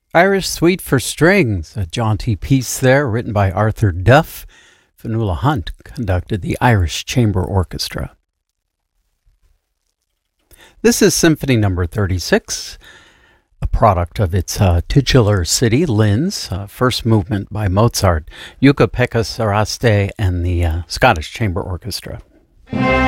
Irish Suite for Strings, a jaunty piece there written by Arthur Duff. Fionnuala Hunt conducted the Irish Chamber Orchestra. This is Symphony No. 36, a product of its titular city, Linz, first movement by Mozart, Jukka-Pekka Saraste, and the Scottish Chamber Orchestra.